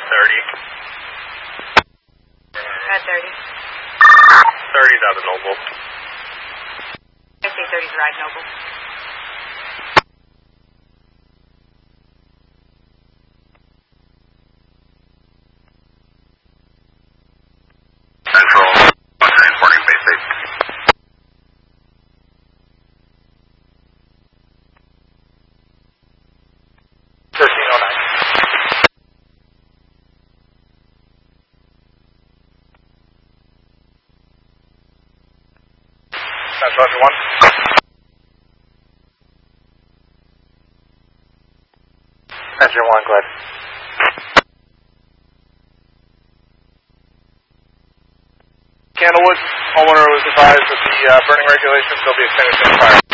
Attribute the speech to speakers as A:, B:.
A: At 30.
B: 30's out of Noble.
A: I say 30's right, Noble.
B: Central, transporting basic. Central, everyone. Engine 1, go ahead. Candlewood, homeowner was advised that the burning regulations will be extinguished in fire.